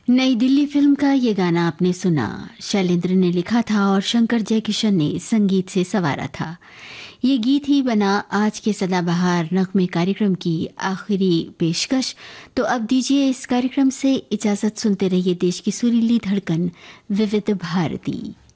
नई दिल्ली फिल्म का ये गाना आपने सुना। शैलेंद्र ने लिखा था और शंकर जयकिशन ने संगीत से संवारा था। ये गीत ही बना आज के सदाबहार नगमे कार्यक्रम की आखिरी पेशकश। तो अब दीजिए इस कार्यक्रम से इजाजत, सुनते रहिए देश की सुरीली धड़कन विविध भारती।